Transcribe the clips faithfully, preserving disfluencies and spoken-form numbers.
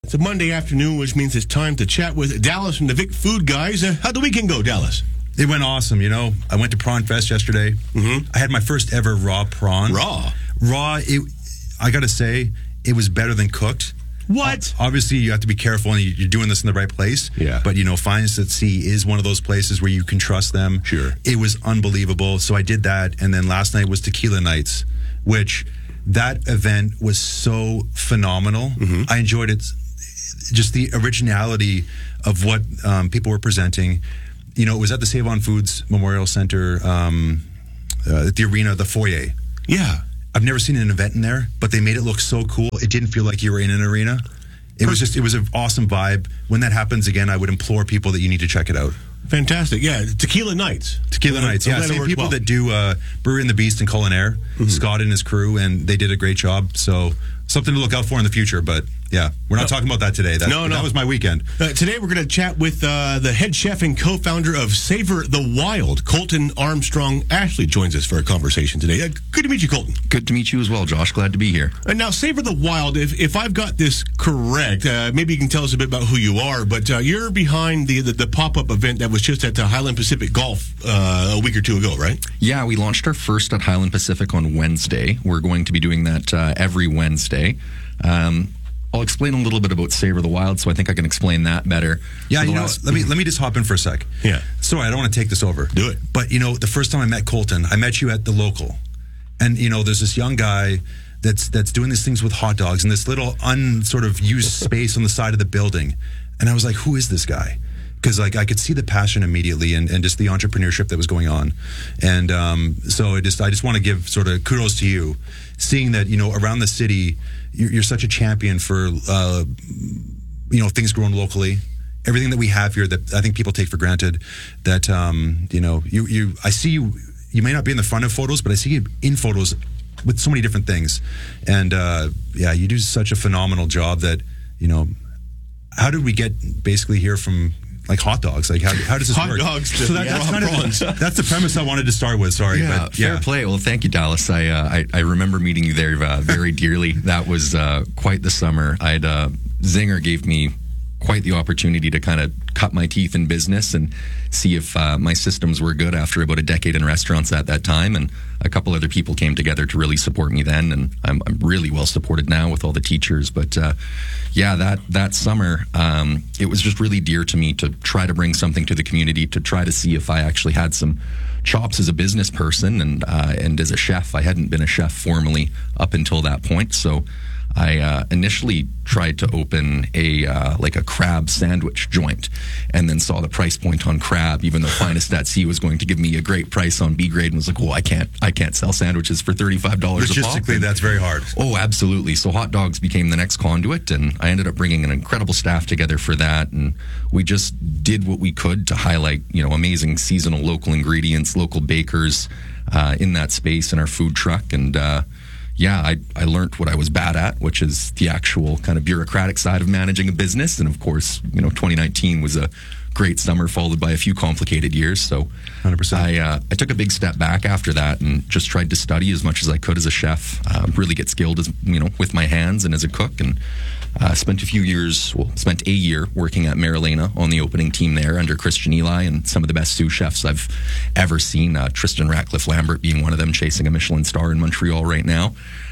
It's a Monday afternoon, which means it's time to chat with Dallas from the Vic Food Guys. Uh, how'd the weekend go, Dallas? It went awesome, you know. I went to Prawn Fest yesterday. Mm-hmm. I had my first ever raw prawn. Raw? Raw, it, I got to say, it was better than cooked. What? Obviously, you have to be careful, and you're doing this in the right place. Yeah. But, you know, Finest at Sea is one of those places where you can trust them. Sure. It was unbelievable. So I did that, and then last night was Tequila Nights, which that event was so phenomenal. Mm-hmm. I enjoyed it. Just the originality of what um, people were presenting. You know, it was at the Save On Foods Memorial Center, um, uh, at the arena, the foyer. Yeah. I've never seen an event in there, but they made it look so cool. It didn't feel like you were in an arena. It was just, it was an awesome vibe. When that happens again, I would implore people that you need to check it out. Fantastic. Yeah, Tequila Nights. Tequila I'm Nights, yeah. glad it Same worked people well. that do uh, Brewery and the Beast and Culinaire, mm-hmm. Scott and his crew, and they did a great job. So something to look out for in the future. But yeah, we're not no. talking about that today. That, no, no. That was my weekend. Uh, today we're going to chat with uh, the head chef and co-founder of Savor the Wild, Colton Armstrong. Ashley joins us for a conversation today. Uh, good to meet you, Colton. Good to meet you as well, Josh. Glad to be here. And now, Savor the Wild, if, if I've got this correct, uh, maybe you can tell us a bit about who you are, but uh, you're behind the, the, the pop-up event that was just at uh, Highland Pacific Golf uh, a week or two ago, right? Yeah, we launched our first at Highland Pacific on Wednesday. We're going to be doing that uh, every Wednesday. Um, I'll explain a little bit about Savor the Wild, so I think I can explain that better. Yeah, you know, last... let me let me just hop in for a sec. Yeah. Sorry, I don't want to take this over. Do it. But, you know, the first time I met Colton, I met you at the local. And, you know, there's this young guy that's that's doing these things with hot dogs in this little un sort of used space on the side of the building. And I was like, who is this guy? Because, like, I could see the passion immediately and, and just the entrepreneurship that was going on. And um, so I just, I just want to give sort of kudos to you, seeing that, you know, around the city, you're, you're such a champion for, uh, you know, things grown locally. Everything that we have here that I think people take for granted, that, um, you know, you, you, I see you, you may not be in the front of photos, but I see you in photos with so many different things. And, uh, yeah, you do such a phenomenal job that, you know, how did we get basically here from, like, hot dogs? Like, how, how does this hot work? Hot dogs. So that, yeah, that's kind of that's the premise I wanted to start with. Sorry, yeah, but fair yeah. play. Well, thank you, Dallas. I uh, I, I remember meeting you there uh, very dearly. That was uh, quite the summer. I'd uh, Zinger gave me quite the opportunity to kind of cut my teeth in business and see if uh, my systems were good after about a decade in restaurants at that time. And a couple other people came together to really support me then. And I'm, I'm really well supported now with all the teachers. But uh, yeah, that, that summer, um, it was just really dear to me to try to bring something to the community, to try to see if I actually had some chops as a business person and, uh, and as a chef. I hadn't been a chef formally up until that point. So I uh, initially tried to open a uh, like a crab sandwich joint, and then saw the price point on crab, even though Finest at Sea was going to give me a great price on B grade, and was like, "Well, I can't, I can't sell sandwiches for thirty-five dollars a pop." Logistically, that's very hard. Oh, absolutely. So hot dogs became the next conduit, and I ended up bringing an incredible staff together for that, and we just did what we could to highlight, you know, amazing seasonal local ingredients, local bakers uh, in that space in our food truck, and. Uh, Yeah, I, I learned what I was bad at, which is the actual kind of bureaucratic side of managing a business. And of course, you know, twenty nineteen was a great summer followed by a few complicated years. So one hundred percent. I, uh, I took a big step back after that and just tried to study as much as I could as a chef, uh, really get skilled as, you know, with my hands and as a cook. And uh, spent a few years, well, spent a year working at Marilena on the opening team there under Christian Eli and some of the best sous chefs I've ever seen. Uh, Tristan Ratcliffe Lambert being one of them, chasing a Michelin star in Montreal right now.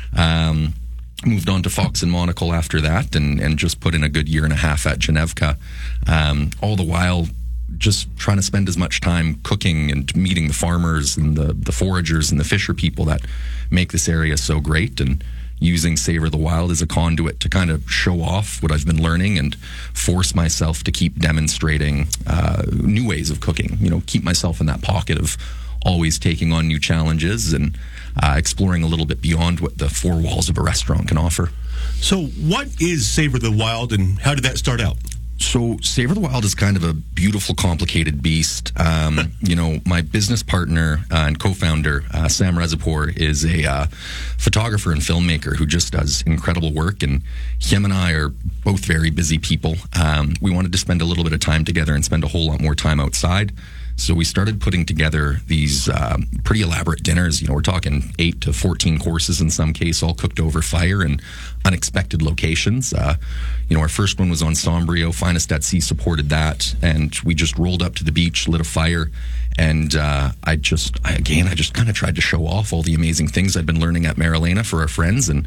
Um, moved on to Fox and Monocle after that, and, and just put in a good year and a half at Genevka. Um, all the while, just trying to spend as much time cooking and meeting the farmers and the, the foragers and the fisher people that make this area so great, and using Savor the Wild as a conduit to kind of show off what I've been learning and force myself to keep demonstrating uh, new ways of cooking. You know, keep myself in that pocket of always taking on new challenges and uh, exploring a little bit beyond what the four walls of a restaurant can offer. So what is Savor the Wild, and how did that start out? So Savor the Wild is kind of a beautiful, complicated beast. Um, you know, my business partner uh, and co-founder, uh, Sam Rezapour, is a uh, photographer and filmmaker who just does incredible work. And him and I are both very busy people. Um, we wanted to spend a little bit of time together and spend a whole lot more time outside. So we started putting together these um, pretty elaborate dinners. You know, we're talking eight to fourteen courses in some case, all cooked over fire in unexpected locations. Uh, you know, our first one was on Sombrio. Finest at Sea supported that, and we just rolled up to the beach, lit a fire, and uh, I just, I, again, I just kind of tried to show off all the amazing things I'd been learning at Marilena for our friends, and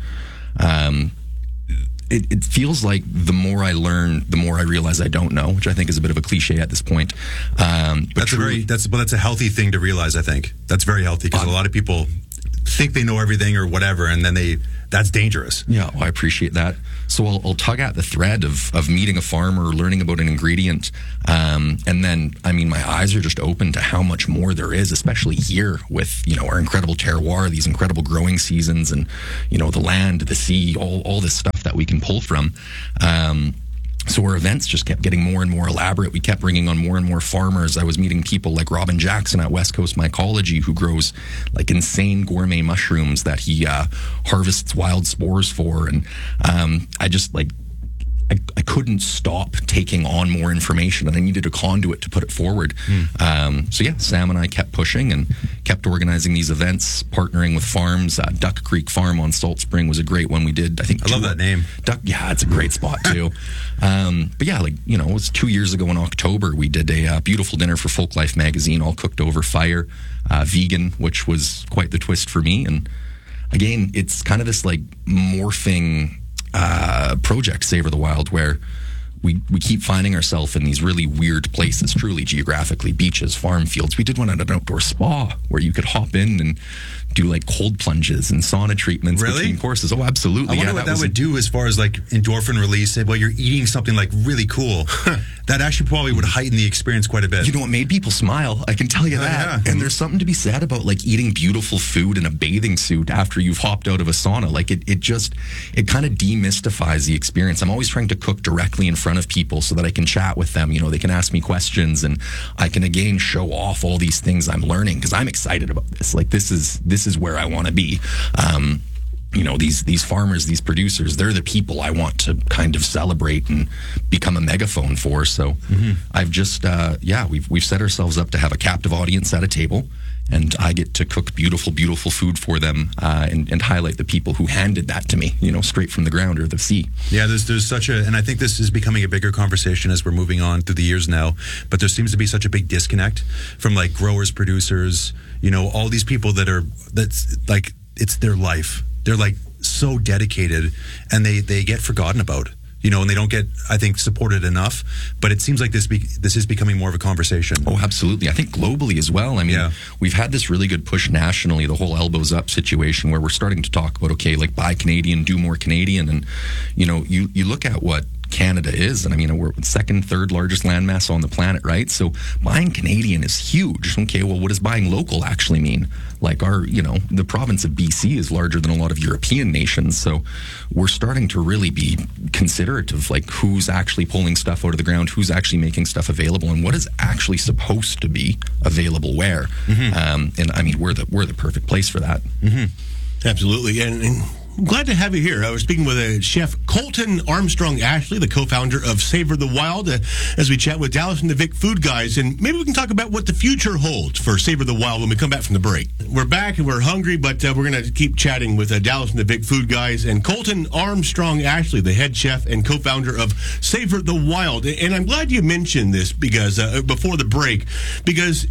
um, It, it feels like the more I learn, the more I realize I don't know, which I think is a bit of a cliche at this point. Um, but that's truly, a very that's but that's a healthy thing to realize. I think that's very healthy because uh, a lot of people think they know everything or whatever, and then they that's dangerous. Yeah, well, I appreciate that. So I'll, I'll tug at the thread of of meeting a farmer, learning about an ingredient, um, and then I mean my eyes are just open to how much more there is, especially here with you know our incredible terroir, these incredible growing seasons, and you know the land, the sea, all all this stuff that we can pull from. Um, So our events just kept getting more and more elaborate. We kept bringing on more and more farmers. I was meeting people like Robin Jackson at West Coast Mycology, who grows like insane gourmet mushrooms that he uh, harvests wild spores for. And um, I just like, I, I couldn't stop taking on more information, and I needed a conduit to put it forward. Mm. Um, so yeah, Sam and I kept pushing and kept organizing these events, partnering with farms. Uh, Duck Creek Farm on Salt Spring was a great one we did. I think I love that name. Duck, yeah, it's a great spot too. um, but yeah, like you know, it was two years ago in October. We did a uh, beautiful dinner for Folk Life magazine, all cooked over fire, uh, vegan, which was quite the twist for me. And again, it's kind of this like morphing Uh, project, Savor the Wild, where we, we keep finding ourselves in these really weird places, truly geographically, beaches, farm fields. We did one at an outdoor spa where you could hop in and do like cold plunges and sauna treatments really? between courses. Oh, absolutely. I wonder yeah, what that, that was would do as far as like endorphin release. Well, you're eating something like really cool. That actually probably would heighten the experience quite a bit. You know, it made people smile. I can tell you Uh, that. yeah. And there's something to be said about like eating beautiful food in a bathing suit after you've hopped out of a sauna. Like it, it just, it kind of demystifies the experience. I'm always trying to cook directly in front of people so that I can chat with them. You know, they can ask me questions and I can again show off all these things I'm learning because I'm excited about this. Like this is, this is where I want to be. Um, you know, these these farmers, these producers, they're the people I want to kind of celebrate and become a megaphone for. So mm-hmm. I've just, uh, yeah, we've we've set ourselves up to have a captive audience at a table, and I get to cook beautiful, beautiful food for them uh, and, and highlight the people who handed that to me, you know, straight from the ground or the sea. Yeah, there's there's such a, and I think this is becoming a bigger conversation as we're moving on through the years now, but there seems to be such a big disconnect from like growers, producers, you know, all these people that are, that's like, it's their life. They're like so dedicated and they, they get forgotten about, you know, and they don't get, I think, supported enough. But it seems like this be, this is becoming more of a conversation. Oh, absolutely. I think globally as well. I mean, yeah. we've had this really good push nationally, the whole elbows up situation where we're starting to talk about, okay, like buy Canadian, do more Canadian. And, you know, you, you look at what Canada is, and I mean, we're second, third largest landmass on the planet, right? So buying Canadian is huge. Okay, well, what does buying local actually mean? Like our, you know, the province of B C is larger than a lot of European nations. So we're starting to really be considerate of like who's actually pulling stuff out of the ground, who's actually making stuff available, and what is actually supposed to be available where. Mm-hmm. Um, and I mean, we're the we're the perfect place for that. Mm-hmm. Absolutely, and. and glad to have you here. I was speaking with a chef, Colton Armstrong Ashley, the co-founder of Savor the Wild, uh, as we chat with Dallas and the Vic Food Guys, and maybe we can talk about what the future holds for Savor the Wild when we come back from the break. We're back and we're hungry, but uh, we're going to keep chatting with uh, Dallas and the Vic Food Guys and Colton Armstrong Ashley, the head chef and co-founder of Savor the Wild. And I'm glad you mentioned this because uh, before the break, because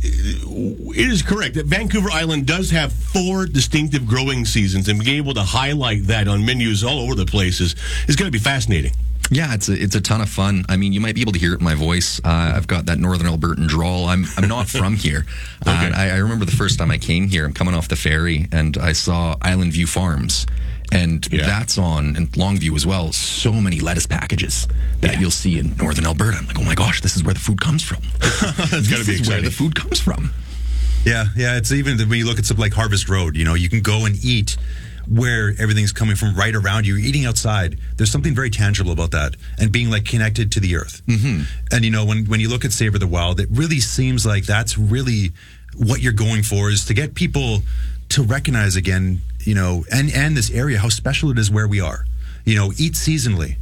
it is correct that Vancouver Island does have four distinctive growing seasons, and being able to highlight that on menus all over the place is, is going to be fascinating. Yeah, it's a, it's a ton of fun. I mean, you might be able to hear it in my voice. Uh, I've got that Northern Albertan drawl. I'm I'm not from here. Okay. Uh, I, I remember the first time I came here, I'm coming off the ferry, and I saw Island View Farms. And yeah. that's on, and Longview as well, so many lettuce packages that yeah. you'll see in Northern Alberta. I'm like, oh my gosh, this is where the food comes from. That's got to be exciting. Where the food comes from. Yeah, yeah. It's even when you look at something like Harvest Road, you know, you can go and eat where everything's coming from right around you. You're eating outside. There's something very tangible about that, and being like connected to the earth. Mm-hmm. And you know, when when you look at Savor the Wild, it really seems like that's really what you're going for, is to get people to recognize again, you know, and and this area, how special it is where we are. You know, eat seasonally.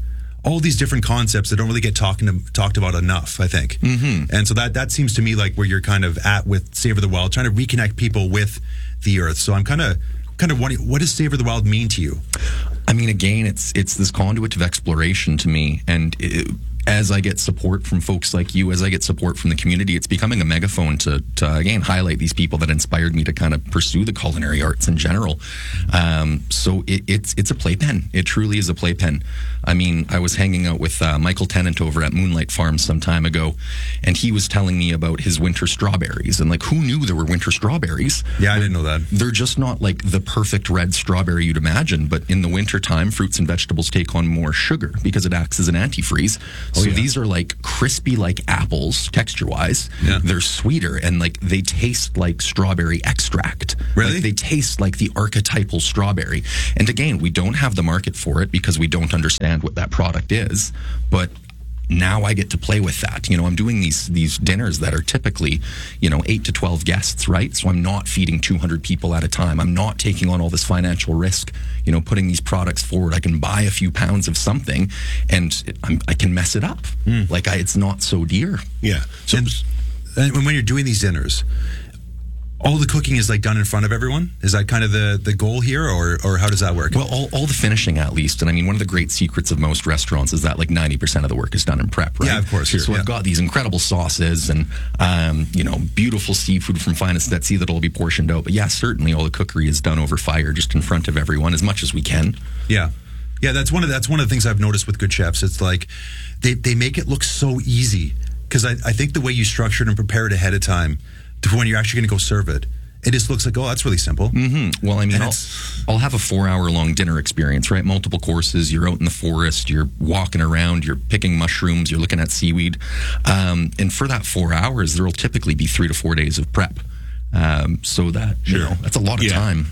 all these different concepts that don't really get talking to, talked about enough, I think. Mm-hmm. And so that that seems to me like where you're kind of at with Savor the Wild, trying to reconnect people with the earth. So I'm kind of kind of wondering, what does Savor the Wild mean to you? I mean, again, it's it's this conduit of exploration to me, and it, as I get support from folks like you, as I get support from the community, it's becoming a megaphone to, to again, highlight these people that inspired me to kind of pursue the culinary arts in general. Um, so it, it's it's a playpen. It truly is a playpen. I mean, I was hanging out with uh, Michael Tennant over at Moonlight Farms some time ago, and he was telling me about his winter strawberries. And, like, who knew there were winter strawberries? Yeah, I didn't know that. They're just not, like, the perfect red strawberry you'd imagine, but in the wintertime, fruits and vegetables take on more sugar because it acts as an antifreeze. Oh, so yeah. these are, like, crispy like apples, texture-wise. Yeah. They're sweeter, and, like, they taste like strawberry extract. Really? Like, they taste like the archetypal strawberry. And, again, we don't have the market for it because we don't understand what that product is, but now I get to play with that. You know, I'm doing these these dinners that are typically, you know, eight to twelve guests, right? So I'm not feeding two hundred people at a time. I'm not taking on all this financial risk, you know, putting these products forward. I can buy a few pounds of something and it, I'm, I can mess it up. Mm. Like, I, it's not so dear. Yeah. So, and, and when you're doing these dinners, all the cooking is like done in front of everyone? Is that kind of the, the goal here, or or how does that work? Well, all, all the finishing, at least. And I mean, one of the great secrets of most restaurants is that like ninety percent of the work is done in prep, right? Yeah, of course. Sure, so yeah. I've got these incredible sauces and, um, you know, beautiful seafood from finest at sea that'll be portioned out. But yeah, certainly all the cookery is done over fire just in front of everyone as much as we can. Yeah. Yeah, that's one of that's one of the things I've noticed with good chefs. It's like they, they make it look so easy. Because I, I think the way you structure it and prepare it ahead of time to when you're actually going to go serve it, it just looks like, oh, that's really simple. Mm-hmm. Well, I mean, I'll, I'll have a four-hour-long dinner experience, right? Multiple courses. You're out in the forest. You're walking around. You're picking mushrooms. You're looking at seaweed. Um, and for that four hours, there will typically be three to four days of prep. Um, so that, sure. you know, that's a lot of yeah. time.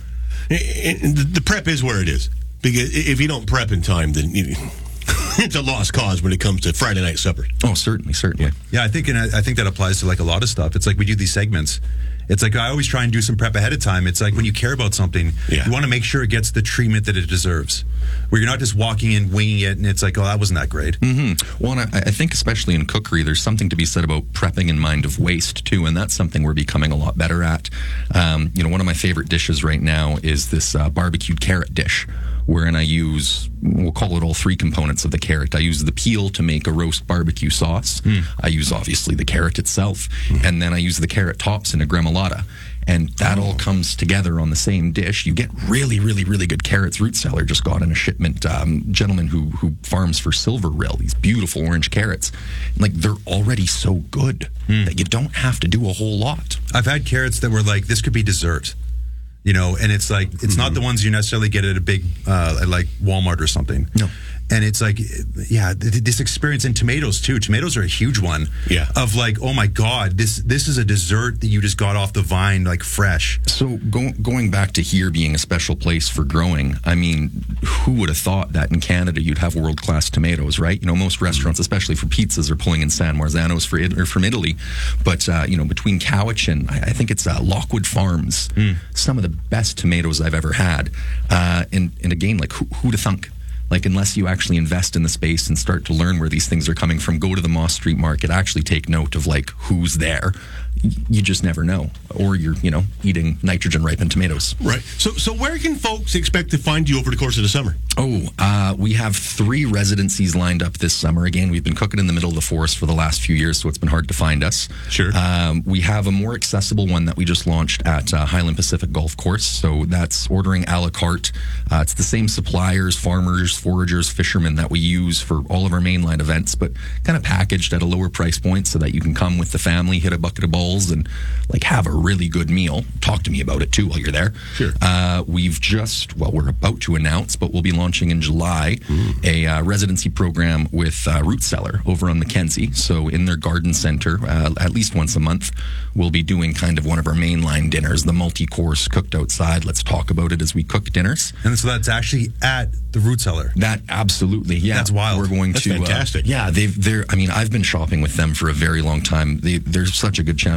And the prep is where it is. Because if you don't prep in time, then you, it's a lost cause when it comes to Friday night supper. Oh, certainly, certainly. Yeah, I think and I, I think that applies to like a lot of stuff. It's like we do these segments. It's like I always try and do some prep ahead of time. It's like when you care about something, yeah. you want to make sure it gets the treatment that it deserves. Where you're not just walking in, winging it, and it's like, oh, that wasn't that great. Mm-hmm. Well, and I, I think especially in cookery, there's something to be said about prepping in mind of waste, too, and that's something we're becoming a lot better at. Um, you know, one of my favorite dishes right now is this uh, barbecued carrot dish, wherein I use, we'll call it all three components of the carrot. I use the peel to make a roast barbecue sauce. Mm. I use, obviously, the carrot itself. Mm. And then I use the carrot tops in a gremolata. And that oh. all comes together on the same dish. You get really, really, really good carrots. Root Cellar just got in a shipment. Um, gentleman who who farms for Silver Rill, these beautiful orange carrots. Like, they're already so good mm. that you don't have to do a whole lot. I've had carrots that were like, this could be dessert. You know, and it's like, it's mm-hmm. not the ones you necessarily get at a big, uh, at like Walmart or something. No. And it's like, yeah, th- this experience in tomatoes too. Tomatoes are a huge one. Yeah. Of like, oh my God, this this is a dessert that you just got off the vine, like fresh. So go, going back to here being a special place for growing, I mean, who would have thought that in Canada you'd have world class tomatoes, right? You know, most restaurants, especially for pizzas, are pulling in San Marzanos for it, or from Italy. But uh, you know, between Cowichan, I, I think it's uh, Lockwood Farms, mm. some of the best tomatoes I've ever had. Uh, and and again, like who who'd have thunk? Like, unless you actually invest in the space and start to learn where these things are coming from, go to the Moss Street Market, actually take note of, like, who's there. You just never know. Or you're, you know, eating nitrogen-ripened tomatoes. Right. So so where can folks expect to find you over the course of the summer? Oh, uh, we have three residencies lined up this summer. Again, we've been cooking in the middle of the forest for the last few years, so it's been hard to find us. Sure. Um, we have a more accessible one that we just launched at uh, Highland Pacific Golf Course. So that's ordering a la carte. Uh, it's the same suppliers, farmers, foragers, fishermen that we use for all of our mainline events, but kind of packaged at a lower price point so that you can come with the family, hit a bucket of balls, and like have a really good meal. Talk to me about it too while you're there. Sure. Uh, we've just, well, we're about to announce, but we'll be launching in July mm. a uh, residency program with uh, Root Cellar over on Mackenzie. So in their garden center, uh, at least once a month, we'll be doing kind of one of our mainline dinners, the multi-course cooked outside. Let's talk about it as we cook dinners. And so that's actually at the Root Cellar. That absolutely, yeah. That's wild. We're going that's to fantastic. Uh, yeah, they've. They're. I mean, I've been shopping with them for a very long time. They, they're such a good champion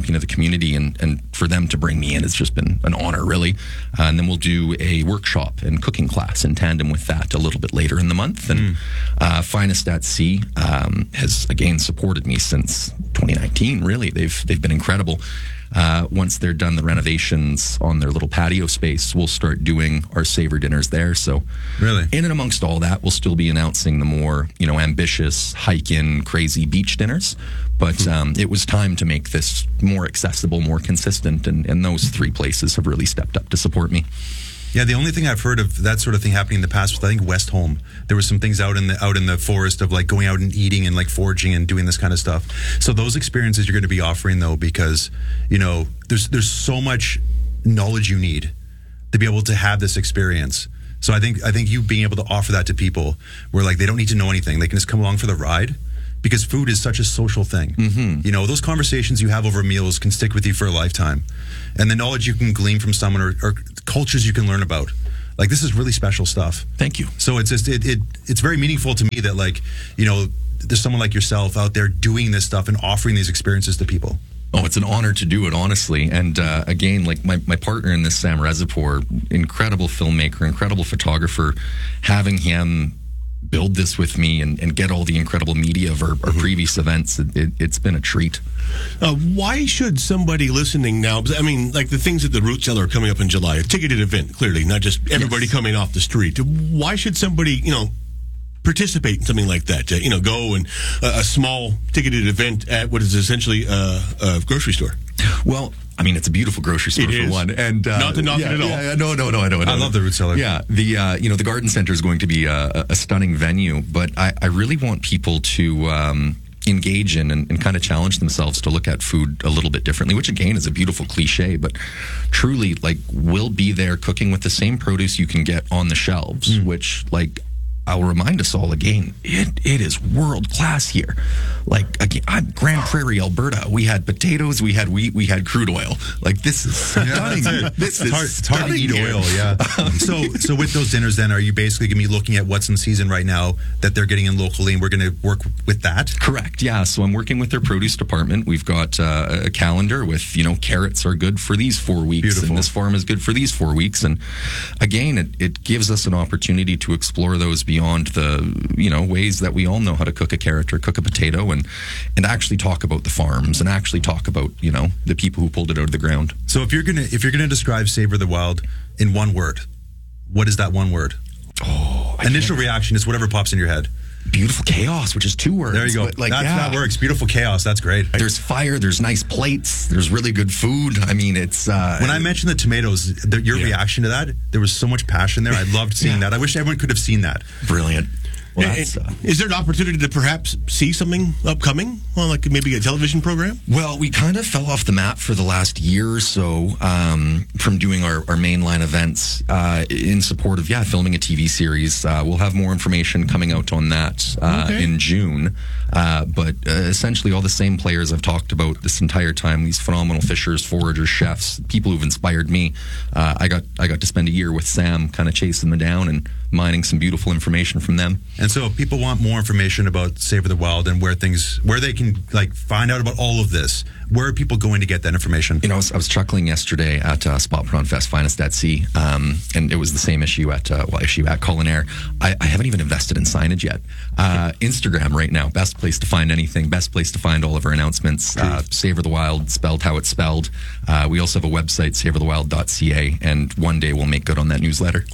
champion of the community, and, and for them to bring me in has just been an honor, really. Uh, and then we'll do a workshop and cooking class in tandem with that a little bit later in the month. And mm. uh, Finest at Sea um, has, again, supported me since twenty nineteen, really. They've, they've been incredible. Uh, once they're done the renovations on their little patio space, we'll start doing our Savor dinners there. So, really, in and amongst all that, we'll still be announcing the more, you know, ambitious, hike-in, crazy beach dinners. But um, it was time to make this more accessible, more consistent, and, and those three places have really stepped up to support me. Yeah, the only thing I've heard of that sort of thing happening in the past was, I think, Westholme. There were some things out in the out in the forest of like going out and eating and like foraging and doing this kind of stuff. So those experiences you're going to be offering, though, because, you know, there's there's so much knowledge you need to be able to have this experience. So I think I think you being able to offer that to people where like they don't need to know anything, they can just come along for the ride. Because food is such a social thing. Mm-hmm. You know, those conversations you have over meals can stick with you for a lifetime. And the knowledge you can glean from someone, or, or cultures you can learn about. Like, this is really special stuff. Thank you. So it's just, it, it it's very meaningful to me that, like, you know, there's someone like yourself out there doing this stuff and offering these experiences to people. Oh, it's an honor to do it, honestly. And uh, again, like my, my partner in this, Sam Reservoir, incredible filmmaker, incredible photographer, having him build this with me and, and get all the incredible media of our, our mm-hmm. previous events, it, it, it's been a treat. Uh, why should somebody listening now, I mean, like the things at the Root Cellar coming up in July, a ticketed event, clearly, not just everybody yes. coming off the street. Why should somebody, you know, participate in something like that? Uh, you know, go and uh, a small ticketed event at what is essentially a, a grocery store. Well, I mean, it's a beautiful grocery store, it for is. one. And uh, not to knock yeah, it at all. Yeah, yeah, no, no, no, I don't. I, I love the Root Cellar. Yeah, the uh, you know the Garden Center is going to be a, a stunning venue, but I, I really want people to um, engage in and, and kind of challenge themselves to look at food a little bit differently. Which again is a beautiful cliche, but truly, like, we'll be there cooking with the same produce you can get on the shelves, mm. which, like, I'll remind us all again, it it is world class here. Like, again, I'm Grand Prairie, Alberta. We had potatoes, we had wheat, we had crude oil. Like, this is stunning. Yeah, this it's is hard, it's hard to eat here. oil, yeah. so, so with those dinners, then, are you basically going to be looking at what's in season right now that they're getting in locally, and we're going to work with that? Correct. Yeah. So I'm working with their produce department. We've got uh, a calendar with, you know, carrots are good for these four weeks, Beautiful. and this farm is good for these four weeks. And again, it, it gives us an opportunity to explore those beyond the, you know, ways that we all know how to cook a carrot or cook a potato, and and actually talk about the farms and actually talk about, you know, the people who pulled it out of the ground. So if you're gonna if you're gonna describe Savor the Wild in one word, what is that one word? Oh, I initial reaction is whatever pops in your head. Beautiful chaos, which is two words. There you go. But like, That's, yeah. That works. Beautiful chaos. That's great. There's fire. There's nice plates. There's really good food. I mean, it's... Uh, when I mentioned the tomatoes, the, your yeah. reaction to that, there was so much passion there. I loved seeing yeah. that. I wish everyone could have seen that. Brilliant. Well, and, uh, is there an opportunity to perhaps see something upcoming on, like, maybe a television program? Well, we kind of fell off the map for the last year or so um, from doing our, our mainline events uh, in support of, yeah, filming a T V series. Uh, we'll have more information coming out on that uh, okay. in June. Uh, but uh, essentially all the same players I've talked about this entire time, these phenomenal fishers, foragers, chefs, people who've inspired me. Uh, I got I got to spend a year with Sam kind of chasing them down and mining some beautiful information from them. And so if people want more information about Savor the Wild and where things, where they can like find out about all of this, where are people going to get that information? You know, I was, I was chuckling yesterday at uh, Spot Prawn Fest, Finest at Sea, um, and it was the same issue at uh, well, issue at Culinaire. I, I haven't even invested in signage yet. Uh, Instagram right now, best place to find anything, best place to find all of our announcements. Uh, Savor the Wild, spelled how it's spelled. Uh, we also have a website, savor the wild dot c a, and one day we'll make good on that newsletter.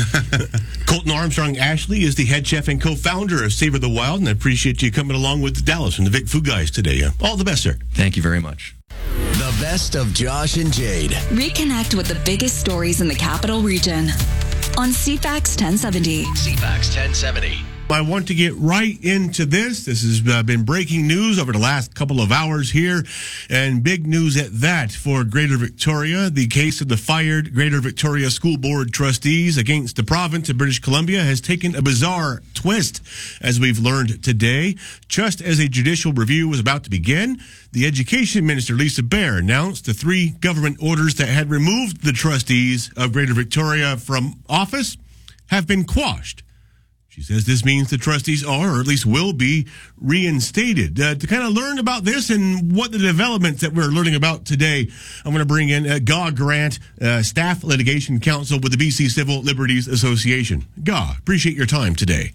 Colton Armstrong Ashley is the head chef and co-founder of Savor the Wild, and I appreciate you coming along with Dallas and the Vic Food Guys today. Uh, all the best, sir. Thank you very much. The best of Josh and Jade. Reconnect with the biggest stories in the capital region on C FAX ten seventy. C FAX ten seventy. I want to get right into this. This has uh, been breaking news over the last couple of hours here, and big news at that for Greater Victoria. The case of the fired Greater Victoria School Board trustees against the province of British Columbia has taken a bizarre twist, as we've learned today. Just as a judicial review was about to begin, the Education Minister, Lisa Baer, announced the three government orders that had removed the trustees of Greater Victoria from office have been quashed. She says this means the trustees are, or at least will be, reinstated. Uh, to kind of learn about this and what the developments that we're learning about today, I'm going to bring in uh, Gaw Grant, uh, Staff Litigation Counsel with the B C Civil Liberties Association. Gaw, appreciate your time today.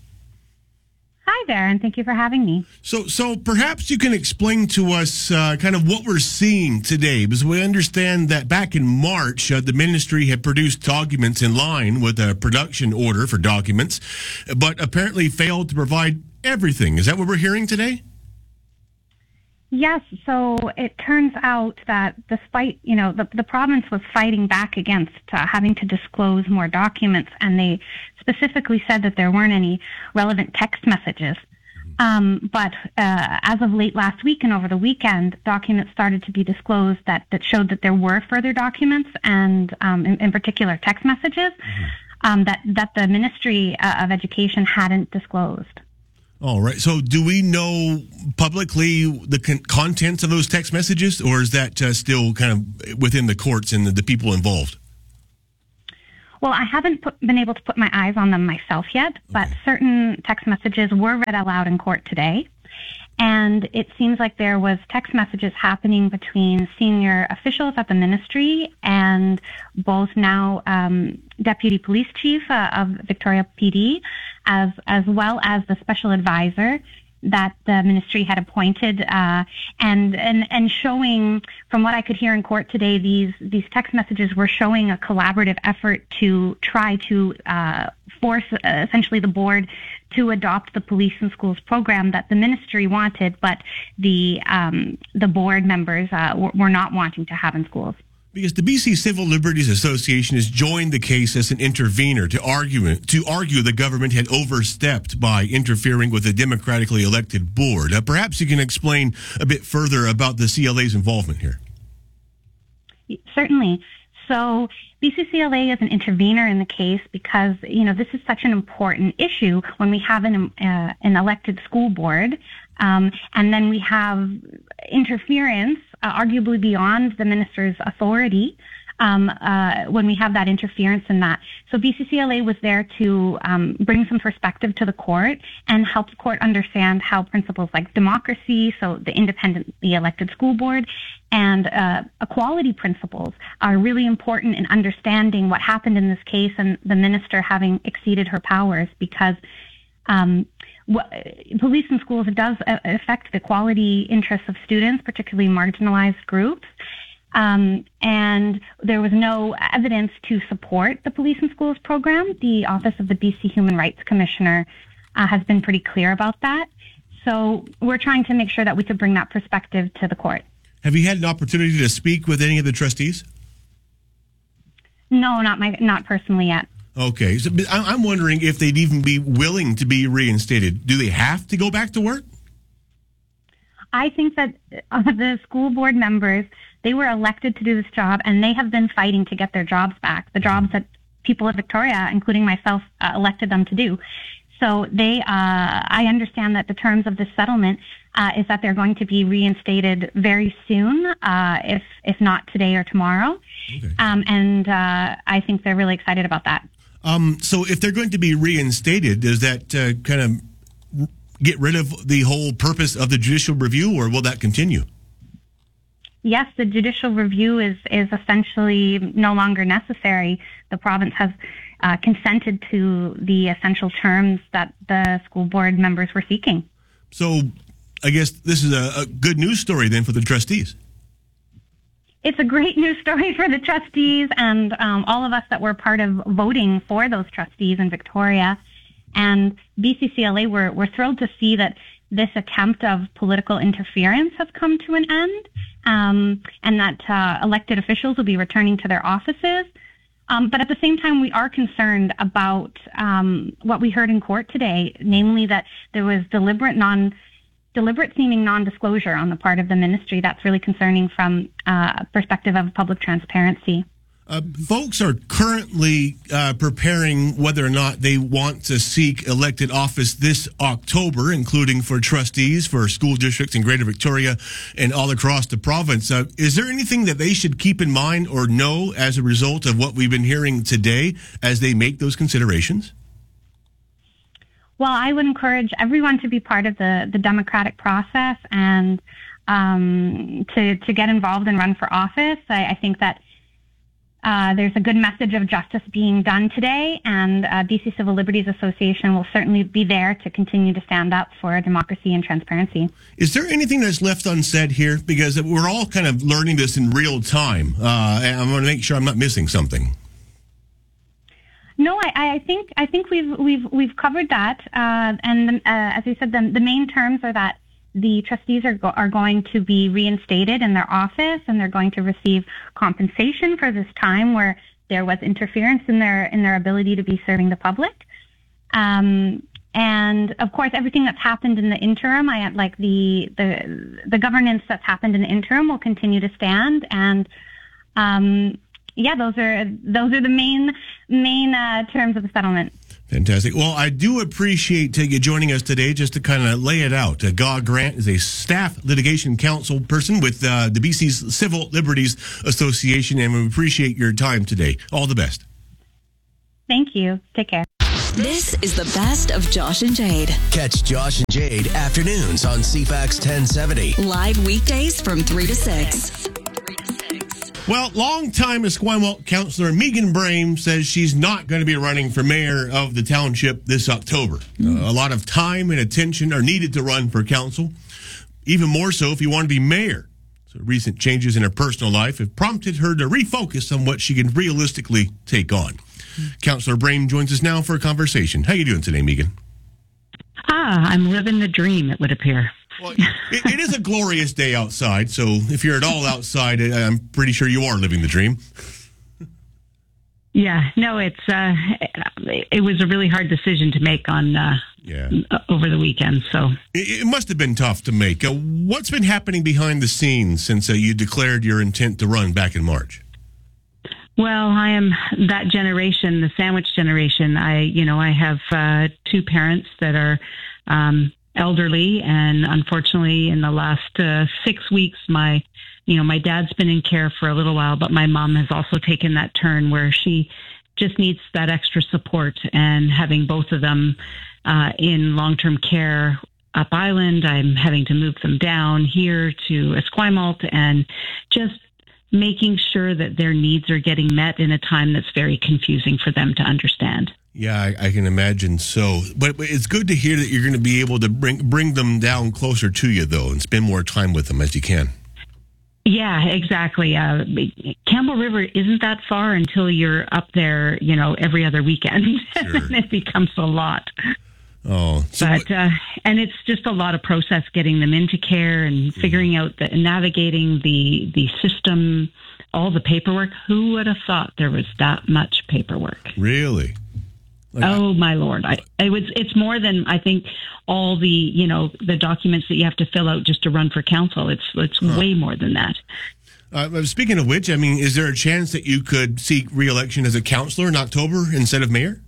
Hi there, and thank you for having me. So, so perhaps you can explain to us uh, kind of what we're seeing today, because we understand that back in March, uh, the ministry had produced documents in line with a production order for documents, but apparently failed to provide everything. Is that what we're hearing today? Yes, so it turns out that despite, you know, the, the province was fighting back against uh, having to disclose more documents, and they specifically said that there weren't any relevant text messages. Um, but uh, as of late last week and over the weekend, documents started to be disclosed that, that showed that there were further documents, and um, in, in particular text messages, mm-hmm. um, that, that the Ministry uh, of Education hadn't disclosed. All right. So do we know publicly the con- contents of those text messages, or is that uh, still kind of within the courts and the, the people involved? Well, I haven't put, been able to put my eyes on them myself yet, okay. but certain text messages were read aloud in court today. And it seems like there was text messages happening between senior officials at the ministry and both now um, Deputy Police Chief uh, of Victoria P D, as as well as the special advisor that the ministry had appointed, uh, and and and showing, from what I could hear in court today, these these text messages were showing a collaborative effort to try to uh, force uh, essentially the board to adopt the police and schools program that the ministry wanted, but the um, the board members uh, were, were not wanting to have in schools. Because the B C Civil Liberties Association has joined the case as an intervener to argue to argue the government had overstepped by interfering with a democratically elected board. Uh, perhaps you can explain a bit further about the C L A's involvement here. Certainly. So B C C L A is an intervener in the case because, you know, this is such an important issue when we have an uh, an elected school board, um, and then we have interference, uh, arguably beyond the minister's authority, um, uh, when we have that interference in that. So B C C L A was there to um, bring some perspective to the court and help the court understand how principles like democracy, so the independently elected school board, and uh, equality principles are really important in understanding what happened in this case and the minister having exceeded her powers, because um, what, police in schools, it does affect the equality interests of students, particularly marginalized groups. Um, and there was no evidence to support the police in schools program. The Office of the B C Human Rights Commissioner uh, has been pretty clear about that. So we're trying to make sure that we could bring that perspective to the court. Have you had an opportunity to speak with any of the trustees? No, not my, not personally yet. Okay. So I'm wondering if they'd even be willing to be reinstated. Do they have to go back to work? I think that uh, the school board members, they were elected to do this job, and they have been fighting to get their jobs back, the jobs that people of Victoria, including myself, uh, elected them to do. So they, uh, I understand that the terms of this settlement uh, is that they're going to be reinstated very soon, uh, if if not today or tomorrow. Okay. Um, and uh, I think they're really excited about that. Um, so if they're going to be reinstated, does that uh, kind of get rid of the whole purpose of the judicial review, or will that continue? Yes, the judicial review is, is essentially no longer necessary. The province has uh, consented to the essential terms that the school board members were seeking. So I guess this is a, a good news story then for the trustees. It's a great news story for the trustees and um, all of us that were part of voting for those trustees in Victoria. And B C C L A, we're, we're thrilled to see that this attempt of political interference has come to an end, um, and that uh, elected officials will be returning to their offices. Um, but at the same time, we are concerned about um, what we heard in court today, namely that there was deliberate non deliberate seeming non-disclosure on the part of the ministry. That's really concerning from a uh, perspective of public transparency. Uh, folks are currently uh, preparing whether or not they want to seek elected office this October, including for trustees for school districts in Greater Victoria and all across the province. Uh, is there anything that they should keep in mind or know as a result of what we've been hearing today as they make those considerations? Well, I would encourage everyone to be part of the, the democratic process and um, to, to get involved and run for office. I, I think that uh, there's a good message of justice being done today, and uh, B C Civil Liberties Association will certainly be there to continue to stand up for democracy and transparency. Is there anything that's left unsaid here? Because we're all kind of learning this in real time, uh, and I'm going to make sure I'm not missing something. No, I, I think I think we've we've we've covered that, uh, and uh, as I said, the, the main terms are that the trustees are go- are going to be reinstated in their office, and they're going to receive compensation for this time where there was interference in their in their ability to be serving the public. Um, and of course, everything that's happened in the interim, I like the the the governance that's happened in the interim will continue to stand, and. Um, Yeah, those are those are the main main uh, terms of the settlement. Fantastic. Well, I do appreciate uh, you joining us today just to kind of lay it out. Uh, Gaw Grant is a staff litigation counsel person with uh, the B C's Civil Liberties Association, and we appreciate your time today. All the best. Thank you. Take care. This is the best of Josh and Jade. Catch Josh and Jade afternoons on C FAX ten seventy. Live weekdays from three to six. Well, longtime Esquimalt councillor Megan Brame says she's not going to be running for mayor of the township this October. Mm. Uh, a lot of time and attention are needed to run for council, even more so if you want to be mayor. So recent changes in her personal life have prompted her to refocus on what she can realistically take on. Mm. Councillor Brame joins us now for a conversation. How are you doing today, Megan? Ah, I'm living the dream, it would appear. Well, it, it is a glorious day outside, so if you're at all outside, I'm pretty sure you are living the dream. Yeah, no, it's uh, it was a really hard decision to make on uh, yeah. over the weekend. So it, it must have been tough to make. Uh, what's been happening behind the scenes since uh, you declared your intent to run back in March? Well, I am that generation, the sandwich generation. I, you know, I have uh, two parents that are. Um, elderly, and unfortunately in the last uh, six weeks my you know my dad's been in care for a little while, but my mom has also taken that turn where she just needs that extra support, and having both of them uh, in long-term care up island, I'm having to move them down here to Esquimalt, and just making sure that their needs are getting met in a time that's very confusing for them to understand. Yeah, I, I can imagine so. But, but it's good to hear that you're going to be able to bring bring them down closer to you, though, and spend more time with them as you can. Yeah, exactly. Uh, Campbell River isn't that far until you're up there, you know, every other weekend. Sure. And it becomes a lot. Oh, so but uh, and it's just a lot of process getting them into care and figuring mm. out the navigating the the system, all the paperwork. Who would have thought there was that much paperwork? Really? Like, oh my Lord! I it was it's more than I think all the you know the documents that you have to fill out just to run for council. It's it's huh. way more than that. Uh, speaking of which, I mean, is there a chance that you could seek re-election as a councillor in October instead of mayor?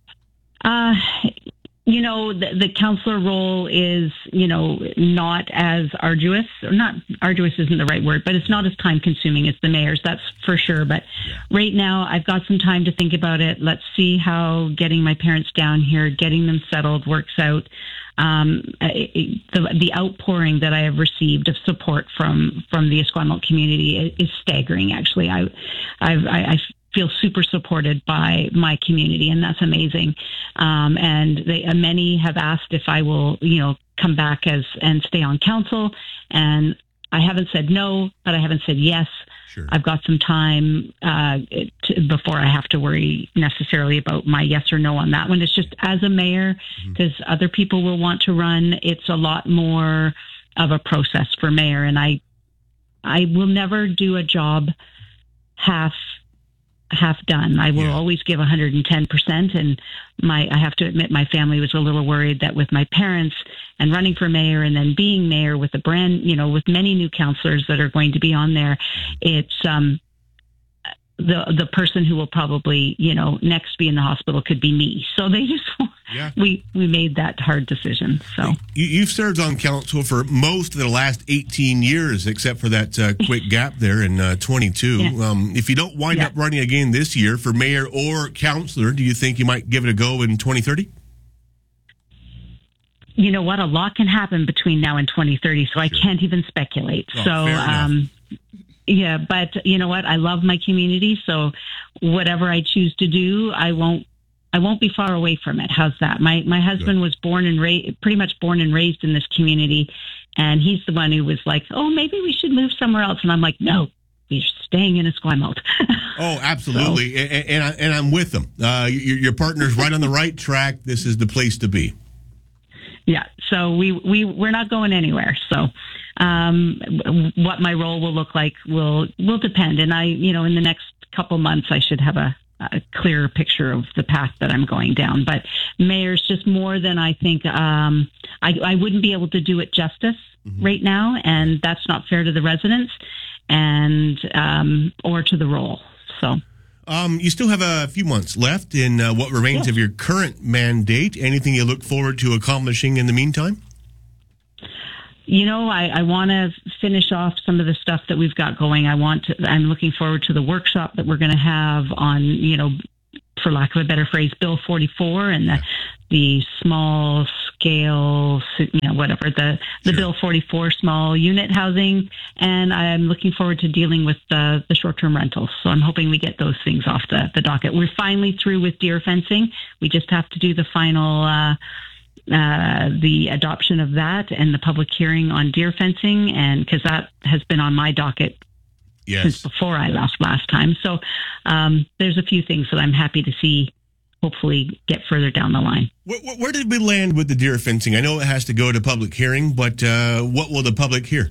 Uh, you know, the, the councillor role is, you know, not as arduous, or not arduous isn't the right word, but it's not as time consuming as the mayor's, that's for sure. But right now I've got some time to think about it. Let's see how getting my parents down here, getting them settled works out. Um, it, the, the outpouring that I have received of support from, from the Esquimalt community is, is staggering. Actually, I, I've, I, I feel super supported by my community, and that's amazing. Um, and they, uh, many have asked if I will, you know, come back as and stay on council. And I haven't said no, but I haven't said yes. Sure. I've got some time uh, to, before I have to worry necessarily about my yes or no on that one. It's just as a mayor, because mm-hmm. other people will want to run, it's a lot more of a process for mayor. And I, I will never do a job half half done. I will yeah. always give one hundred ten percent. And my, I have to admit, my family was a little worried that with my parents and running for mayor and then being mayor with a brand, you know, with many new councillors that are going to be on there, it's, um, the, the person who will probably, you know, next be in the hospital could be me. So they just, yeah. we, we made that hard decision. So you, you've served on council for most of the last eighteen years, except for that uh, quick gap there in uh, twenty-two. Yeah. Um, if you don't wind yeah. up running again this year for mayor or councillor, do you think you might give it a go in twenty thirty? you know what? A lot can happen between now and twenty thirty, so I can't even speculate. Oh, so, fair enough. um, yeah, but you know what? I love my community, so whatever I choose to do, I won't. I won't be far away from it. How's that? My my husband was born and raised, pretty much born and raised in this community, and he's the one who was like, "Oh, maybe we should move somewhere else." And I'm like, "No, we're staying in Esquimalt." Oh, absolutely, so. and, and, I, and I'm with them. Uh, your, your partner's right on the right track. This is the place to be. Yeah, so we we we're not going anywhere. So, um, what my role will look like will will depend, and I, you know, in the next couple months, I should have a. a clearer picture of the path that I'm going down. But mayor's just more than I think. Um, I, I wouldn't be able to do it justice mm-hmm. right now, and that's not fair to the residents and um, or to the role. So, um, you still have a few months left in uh, what remains yeah. of your current mandate. Anything you look forward to accomplishing in the meantime? You know, I, I want to finish off some of the stuff that we've got going. I want to, I'm looking forward to the workshop that we're going to have on, you know, for lack of a better phrase, Bill forty-four and the, the small scale, you know, whatever, the, the sure. Bill forty-four small unit housing. And I'm looking forward to dealing with the, the short-term rentals. So I'm hoping we get those things off the, the docket. We're finally through with deer fencing. We just have to do the final, uh, Uh, the adoption of that and the public hearing on deer fencing, and because that has been on my docket yes. since before I left last time. So um, there's a few things that I'm happy to see hopefully get further down the line. Where, where did we land with the deer fencing? I know it has to go to public hearing, but uh, what will the public hear?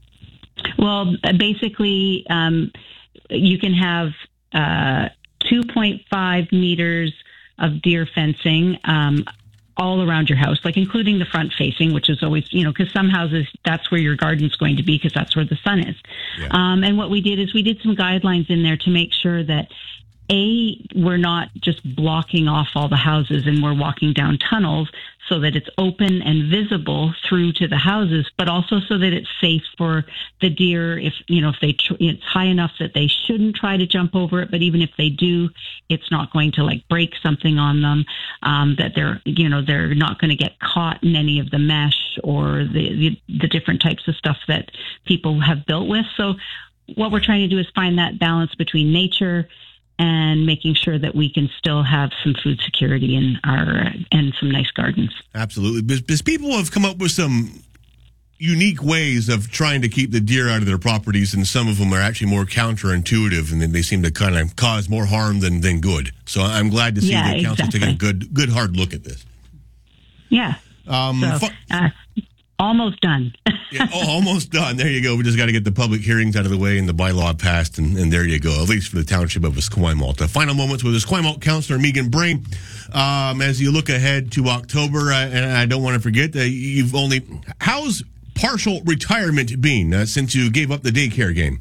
Well, basically, um, you can have uh, two point five meters of deer fencing um, all around your house, like including the front facing, which is always, you know, because some houses, that's where your garden's going to be because that's where the sun is. Yeah. Um, and what we did is we did some guidelines in there to make sure that, A, we're not just blocking off all the houses and we're walking down tunnels so that it's open and visible through to the houses, but also so that it's safe for the deer if, you know, if they, tr- it's high enough that they shouldn't try to jump over it, but even if they do, it's not going to like break something on them, um, that they're, you know, they're not going to get caught in any of the mesh or the, the, the different types of stuff that people have built with. So what we're trying to do is find that balance between nature and making sure that we can still have some food security in our and some nice gardens. Absolutely. Because people have come up with some unique ways of trying to keep the deer out of their properties, and some of them are actually more counterintuitive, and then they seem to kind of cause more harm than, than good. So I'm glad to see yeah, the council exactly. taking a good, good hard look at this. Yeah. Um, so, fu- uh, almost done. yeah, oh, almost done. There you go. We just got to get the public hearings out of the way and the bylaw passed, and, and there you go, at least for the township of Esquimalt. The final moments with Esquimalt Councillor Megan Bray. Um, as you look ahead to October, uh, and I don't want to forget that you've only... How's partial retirement been uh, since you gave up the daycare game?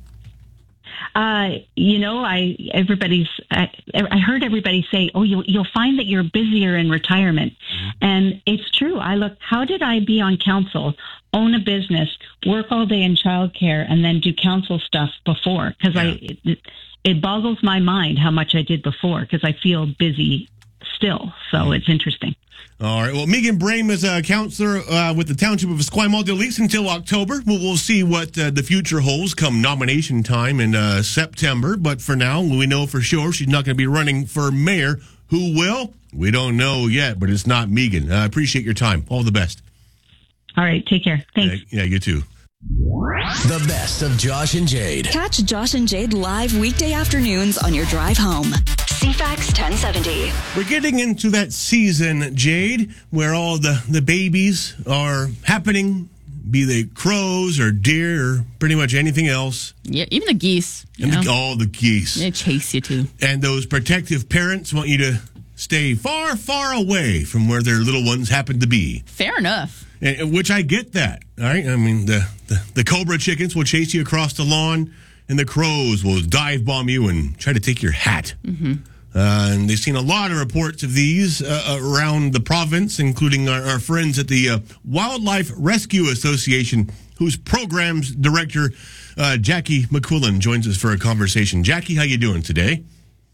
Uh, you know, I everybody's. I, I heard everybody say, "Oh, you'll you'll find that you're busier in retirement," mm-hmm. and it's true. I look. How did I be on council, own a business, work all day in childcare, and then do council stuff before? Because yeah. I, it, it boggles my mind how much I did before. Because I feel busy still, so mm-hmm. it's interesting. All right. Well, Megan Brame is a councillor uh, with the Township of Esquimalt, at least until October. We'll, we'll see what uh, the future holds come nomination time in uh, September. But for now, we know for sure she's not going to be running for mayor. Who will? We don't know yet, but it's not Megan. I uh, appreciate your time. All the best. All right. Take care. Thanks. Uh, yeah, you too. The best of Josh and Jade. Catch Josh and Jade live weekday afternoons on your drive home. C FAX ten seventy. We're getting into that season, Jade, where all the, the babies are happening, be they crows or deer or pretty much anything else. Yeah, even the geese. And the, all the geese. They chase you too. And those protective parents want you to stay far, far away from where their little ones happen to be. Fair enough. And, which I get that, all right? I mean, the, the, the cobra chickens will chase you across the lawn, and the crows will dive bomb you and try to take your hat. Mm-hmm. Uh, and they've seen a lot of reports of these uh, around the province, including our, our friends at the uh, Wildlife Rescue Association, whose programs director, uh, Jackie McQuillan, joins us for a conversation. Jackie, how you doing today?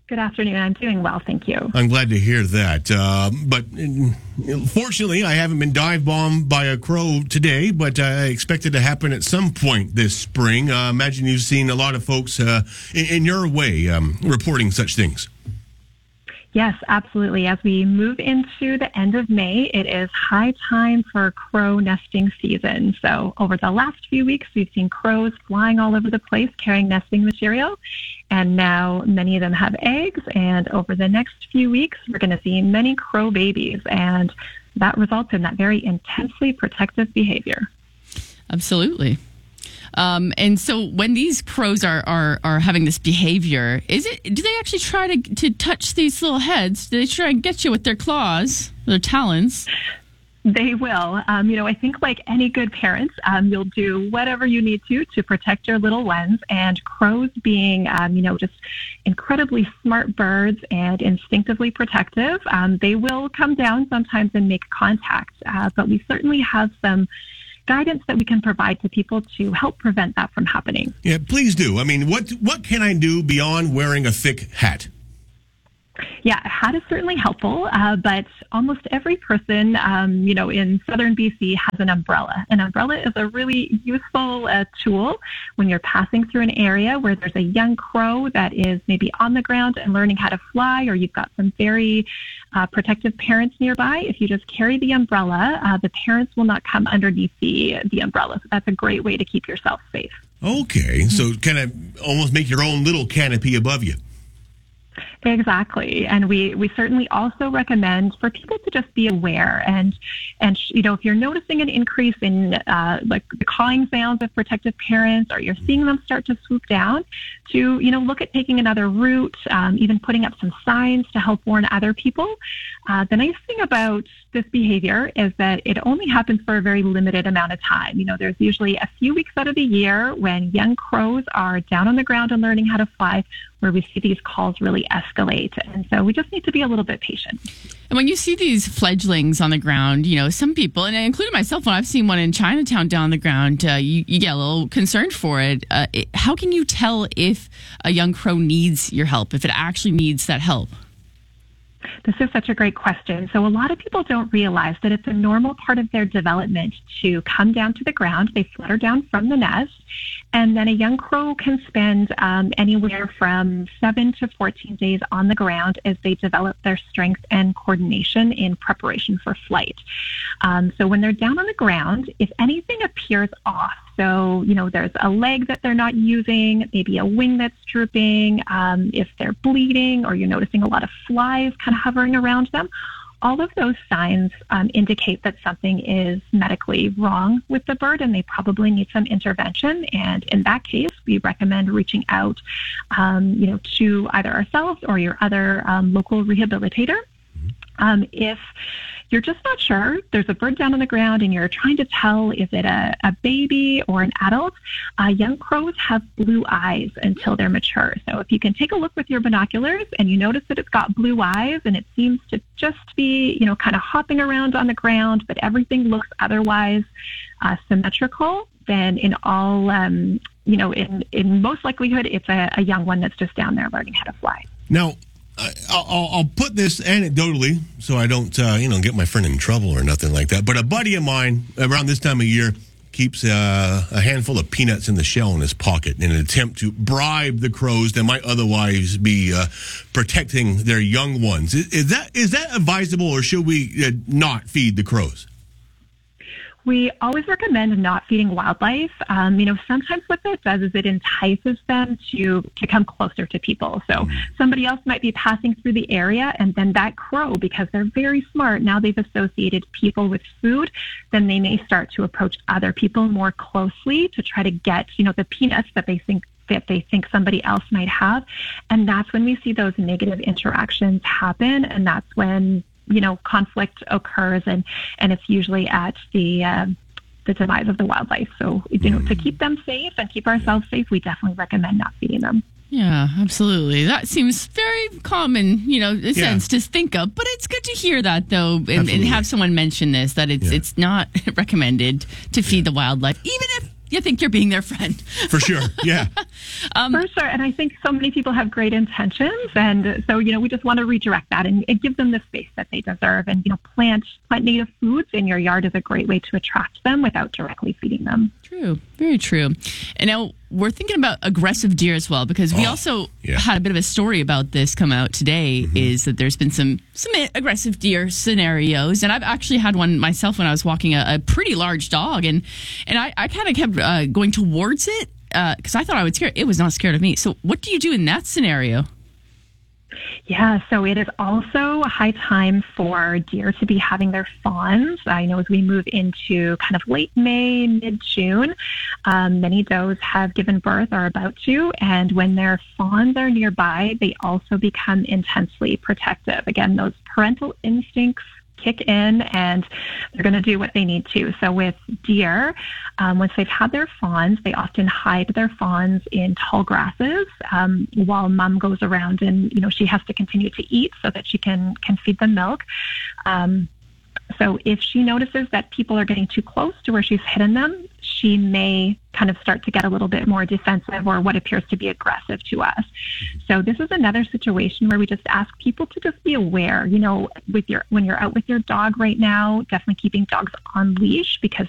Good afternoon. I'm doing well, thank you. I'm glad to hear that. Uh, but uh, fortunately, I haven't been dive bombed by a crow today, but I expect it to happen at some point this spring. Uh, imagine you've seen a lot of folks uh, in, in your way um, reporting such things. Yes, absolutely. As we move into the end of May, it is high time for crow nesting season. So over the last few weeks, we've seen crows flying all over the place carrying nesting material. And now many of them have eggs. And over the next few weeks, we're going to see many crow babies. And that results in that very intensely protective behavior. Absolutely. Um, and so when these crows are, are, are having this behavior, is it, do they actually try to, to touch these little heads? Do they try and get you with their claws, their talons? They will. Um, you know, I think like any good parents, um, you'll do whatever you need to to protect your little ones. And crows being, um, you know, just incredibly smart birds and instinctively protective, um, they will come down sometimes and make contact. Uh, but we certainly have some guidance that we can provide to people to help prevent that from happening. Yeah, please do. I mean, what what can I do beyond wearing a thick hat? Yeah, a hat is certainly helpful, uh, but almost every person, um, you know, in southern B C has an umbrella. An umbrella is a really useful uh, tool when you're passing through an area where there's a young crow that is maybe on the ground and learning how to fly, or you've got some very uh, protective parents nearby. If you just carry the umbrella, uh, the parents will not come underneath the, the umbrella. So that's a great way to keep yourself safe. Okay, so kind of almost make your own little canopy above you. Exactly. And we, we certainly also recommend for people to just be aware. And, and you know, if you're noticing an increase in uh, like the cawing sounds of protective parents, or you're seeing them start to swoop down, to, you know, look at taking another route, um, even putting up some signs to help warn other people. Uh, the nice thing about this behavior is that it only happens for a very limited amount of time. You know, there's usually a few weeks out of the year when young crows are down on the ground and learning how to fly, where we see these calls really escalate. And so we just need to be a little bit patient. And when you see these fledglings on the ground, you know, some people, and including myself, when I've seen one in Chinatown down on the ground, uh, you, you get a little concerned for it. Uh, it. How can you tell if a young crow needs your help, if it actually needs that help? This is such a great question. So a lot of people don't realize that it's a normal part of their development to come down to the ground. They flutter down from the nest, and then a young crow can spend um, anywhere from seven to fourteen days on the ground as they develop their strength and coordination in preparation for flight. Um, so when they're down on the ground, if anything appears off, so, you know, there's a leg that they're not using, maybe a wing that's drooping, um, if they're bleeding, or you're noticing a lot of flies kind of hovering around them, all of those signs um, indicate that something is medically wrong with the bird and they probably need some intervention. And in that case, we recommend reaching out, um, you know, to either ourselves or your other um, local rehabilitator. Um, if you're just not sure, there's a bird down on the ground and you're trying to tell, is it a, a baby or an adult? Uh, young crows have blue eyes until they're mature. So if you can take a look with your binoculars and you notice that it's got blue eyes and it seems to just be, you know, kind of hopping around on the ground, but everything looks otherwise uh, symmetrical, then in all, um, you know, in, in most likelihood, it's a, a young one that's just down there learning how to fly. Now, I'll, I'll put this anecdotally so I don't, uh, you know, get my friend in trouble or nothing like that. But a buddy of mine around this time of year keeps uh, a handful of peanuts in the shell in his pocket in an attempt to bribe the crows that might otherwise be uh, protecting their young ones. Is, is that is that advisable, or should we uh, not feed the crows? We always recommend not feeding wildlife. Um, you know, sometimes what that does is it entices them to, to come closer to people. So somebody else might be passing through the area, and then that crow, because they're very smart, now they've associated people with food, then they may start to approach other people more closely to try to get, you know, the peanuts that they think that they think somebody else might have. And that's when we see those negative interactions happen. And that's when, you know, conflict occurs, and, and it's usually at the uh, the demise of the wildlife. So, you know, to keep them safe and keep ourselves safe, we definitely recommend not feeding them. Yeah, absolutely. That seems very common, you know, a sense to think of, but it's good to hear that, though, and, and have someone mention this, that it's, yeah. it's not recommended to feed yeah. the wildlife, even if you think you're being their friend. For sure, yeah. Um, For sure, and I think so many people have great intentions, and so, you know, we just want to redirect that and, and give them the space that they deserve. And, you know, plant, plant native foods in your yard is a great way to attract them without directly feeding them. True, very true. And now we're thinking about aggressive deer as well, because we Oh, also yeah. had a bit of a story about this come out today, Mm-hmm. is that there's been some, some aggressive deer scenarios. And I've actually had one myself when I was walking a, a pretty large dog, and, and I, I kind of kept uh, going towards it because uh, I thought I would scare it. It was not scared of me. So what do you do in that scenario? Yeah, so it is also a high time for deer to be having their fawns. I know as we move into kind of late May, mid-June, um, many does have given birth or are about to, and when their fawns are nearby, they also become intensely protective. Again, those parental instincts kick in and they're going to do what they need to. So with deer, um, once they've had their fawns, they often hide their fawns in tall grasses um, while mom goes around and, you know, she has to continue to eat so that she can, can feed them milk. Um, so if she notices that people are getting too close to where she's hidden them, she may kind of start to get a little bit more defensive or what appears to be aggressive to us. So this is another situation where we just ask people to just be aware, you know, with your, when you're out with your dog right now, definitely keeping dogs on leash because